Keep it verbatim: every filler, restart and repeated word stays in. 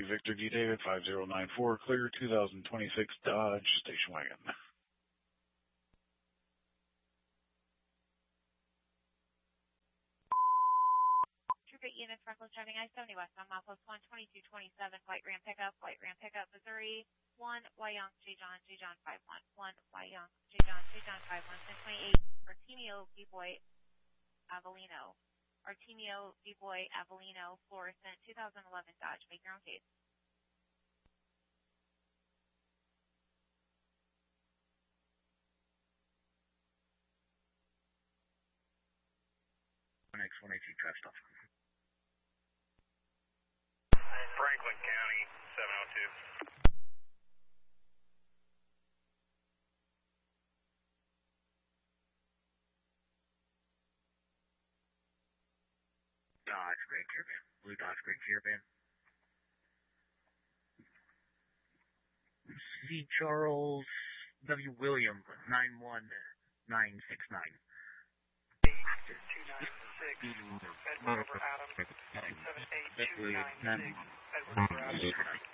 Victor D. David, five zero nine four, clear two thousand twenty-six Dodge Station Wagon. Trooper Unit Franklin driving I seventy west on milepost one twenty-two twenty-seven, White Ram Pickup, White Ram Pickup, Missouri, one Wyong, J. John, J. John five one, one Wyong, J. John, J. John five one, ten twenty-eight, Artemio B-Boy Avellino. Artemio B-Boy Avellino, Florissant, two thousand eleven Dodge. Make your own case. one X one eighteen traffic stop. Franklin County, seven oh two. Dodge Great Caravan. Blue Dodge Great Caravan. C. Charles W. William, nine one nine six nine. two nine six, Edward over Adam, seven eight two nine six, Edward over Adam.